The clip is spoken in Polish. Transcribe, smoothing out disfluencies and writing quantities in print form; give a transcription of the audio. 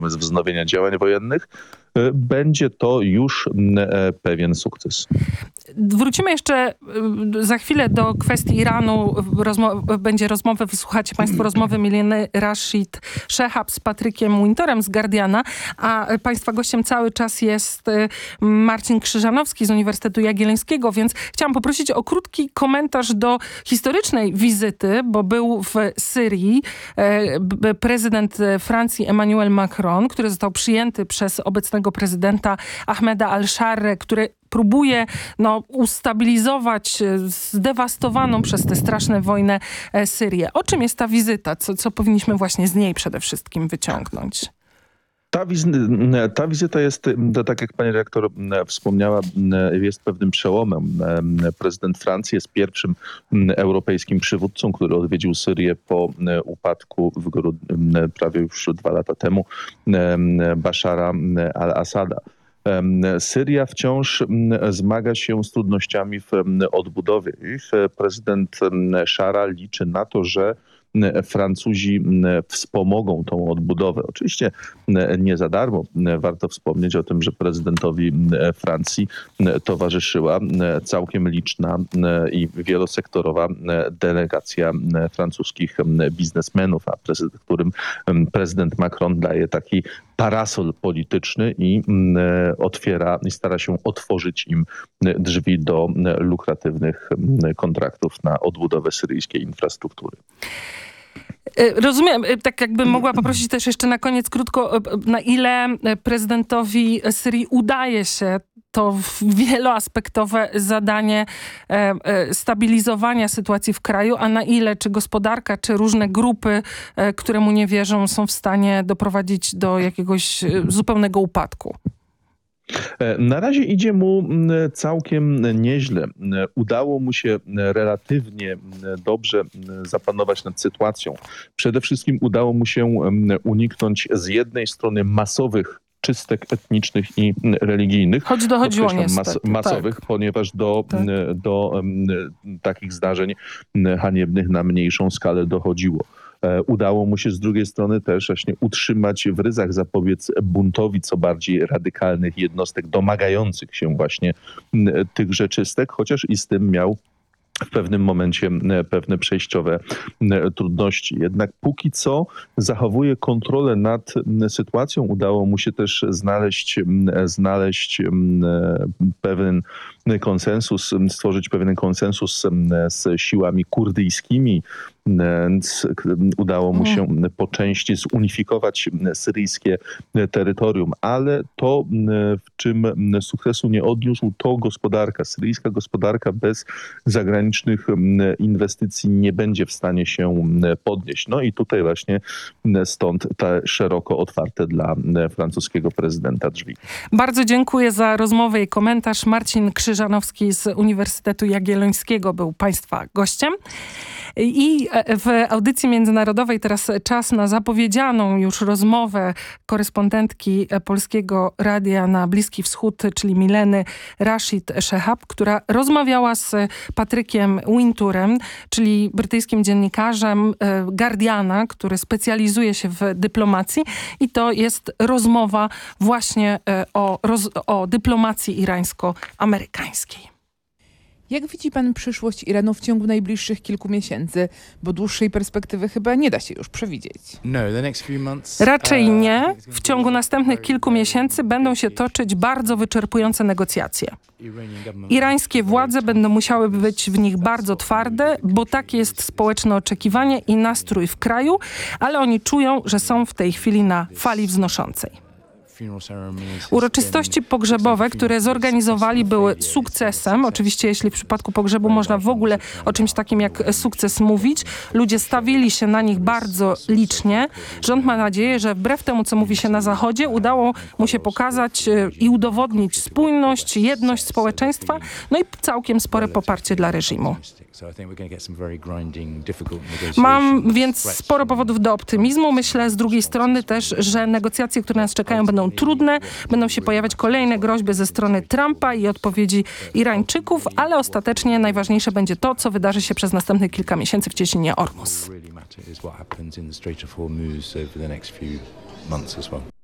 z wznowienia działań wojennych, będzie to już pewien sukces. Wrócimy jeszcze za chwilę do kwestii Iranu. Będzie rozmowę, wysłuchacie Państwo rozmowy Mileny Rashid Shehab z Patrykiem Winterem z Guardiana, a Państwa gościem cały czas jest Marcin Krzyżanowski z Uniwersytetu Jagiellońskiego, więc chciałam poprosić o krótki komentarz do historycznej wizyty, bo był w Syrii prezydent Francji Emmanuel Macron, który został przyjęty przez obecnego prezydenta Ahmeda al-Sharre, który próbuje ustabilizować zdewastowaną przez tę straszną wojnę Syrię. O czym jest ta wizyta? Co powinniśmy właśnie z niej przede wszystkim wyciągnąć? Ta wizyta jest, tak jak pani redaktor wspomniała, jest pewnym przełomem. Prezydent Francji jest pierwszym europejskim przywódcą, który odwiedził Syrię po upadku prawie już 2 lata temu Bashara al-Assada. Syria wciąż zmaga się z trudnościami w odbudowie. Prezydent Szara liczy na to, że Francuzi wspomogą tą odbudowę. Oczywiście nie za darmo. Warto wspomnieć o tym, że prezydentowi Francji towarzyszyła całkiem liczna i wielosektorowa delegacja francuskich biznesmenów, którym prezydent Macron daje taki parasol polityczny i stara się otworzyć im drzwi do lukratywnych kontraktów na odbudowę syryjskiej infrastruktury. Rozumiem, tak jakbym mogła poprosić też jeszcze na koniec krótko, na ile prezydentowi Syrii udaje się to wieloaspektowe zadanie stabilizowania sytuacji w kraju, a na ile czy gospodarka, czy różne grupy, które mu nie wierzą, są w stanie doprowadzić do jakiegoś zupełnego upadku? Na razie idzie mu całkiem nieźle. Udało mu się relatywnie dobrze zapanować nad sytuacją. Przede wszystkim udało mu się uniknąć z jednej strony masowych czystek etnicznych i religijnych. Choć dochodziło niestety. Masowych, tak. Ponieważ do takich zdarzeń haniebnych na mniejszą skalę dochodziło. Udało mu się z drugiej strony też właśnie utrzymać w ryzach, zapobiec buntowi co bardziej radykalnych jednostek domagających się właśnie tychże czystek, chociaż i z tym miał w pewnym momencie pewne przejściowe trudności. Jednak póki co zachowuje kontrolę nad sytuacją. Udało mu się też znaleźć pewien konsensus, stworzyć pewien konsensus z siłami kurdyjskimi. Udało mu się po części zunifikować syryjskie terytorium, ale to, w czym sukcesu nie odniósł, to gospodarka. Syryjska gospodarka bez zagranicznych inwestycji nie będzie w stanie się podnieść. No i tutaj właśnie stąd te szeroko otwarte dla francuskiego prezydenta drzwi. Bardzo dziękuję za rozmowę i komentarz. Marcin Krzyżanowski z Uniwersytetu Jagiellońskiego był Państwa gościem. I w audycji międzynarodowej teraz czas na zapowiedzianą już rozmowę korespondentki Polskiego Radia na Bliski Wschód, czyli Mileny Rashid Shehab, która rozmawiała z Patrykiem Winterem, czyli brytyjskim dziennikarzem Guardiana, który specjalizuje się w dyplomacji, i to jest rozmowa właśnie o dyplomacji irańsko-amerykańskiej. Jak widzi pan przyszłość Iranu w ciągu najbliższych kilku miesięcy? Bo dłuższej perspektywy chyba nie da się już przewidzieć. Raczej nie. W ciągu następnych kilku miesięcy będą się toczyć bardzo wyczerpujące negocjacje. Irańskie władze będą musiały być w nich bardzo twarde, bo takie jest społeczne oczekiwanie i nastrój w kraju, ale oni czują, że są w tej chwili na fali wznoszącej. Uroczystości pogrzebowe, które zorganizowali, były sukcesem. Oczywiście jeśli w przypadku pogrzebu można w ogóle o czymś takim jak sukces mówić. Ludzie stawili się na nich bardzo licznie. Rząd ma nadzieję, że wbrew temu, co mówi się na Zachodzie, udało mu się pokazać i udowodnić spójność, jedność społeczeństwa, no i całkiem spore poparcie dla reżimu. Mam więc sporo powodów do optymizmu. Myślę z drugiej strony też, że negocjacje, które nas czekają, będą trudne. Będą się pojawiać kolejne groźby ze strony Trumpa i odpowiedzi Irańczyków, ale ostatecznie najważniejsze będzie to, co wydarzy się przez następne kilka miesięcy w cieśninie Ormus.